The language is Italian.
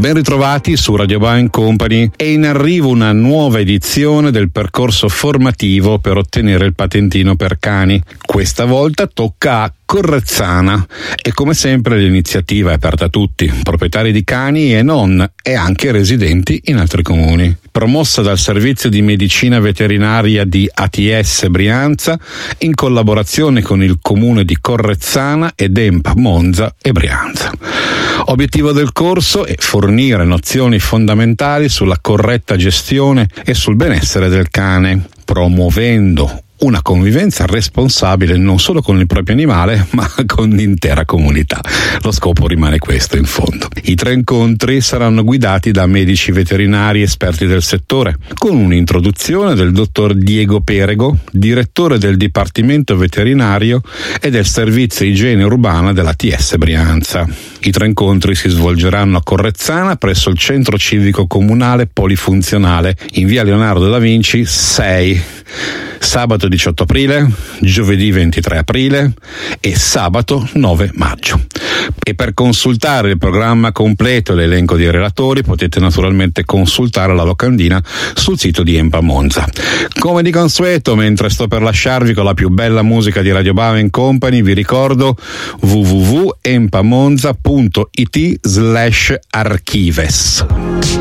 Ben ritrovati su Radio Bava Company. È in arrivo una nuova edizione del percorso formativo per ottenere il patentino per cani. Questa volta tocca a Correzzana e come sempre l'iniziativa è aperta a tutti, proprietari di cani e non, e anche residenti in altri comuni. Promossa dal Servizio di Medicina Veterinaria di ATS Brianza in collaborazione con il comune di Correzzana ed EMPA Monza e Brianza. Obiettivo del corso è fornire nozioni fondamentali sulla corretta gestione e sul benessere del cane, promuovendo una convivenza responsabile non solo con il proprio animale, ma con l'intera comunità. Lo scopo rimane questo, in fondo. I 3 incontri saranno guidati da medici veterinari esperti del settore, con un'introduzione del dottor Diego Perego, direttore del Dipartimento Veterinario e del Servizio Igiene Urbana della TS Brianza. I 3 incontri si svolgeranno a Correzzana presso il Centro Civico Comunale Polifunzionale in via Leonardo da Vinci 6, sabato 18 aprile, giovedì 23 aprile e sabato 9 maggio. E per consultare il programma completo e l'elenco dei relatori potete naturalmente consultare la locandina sul sito di EMPA Monza. Come di consueto, mentre sto per lasciarvi con la più bella musica di Radio Bava Company, vi ricordo www.empamonza.it/archives.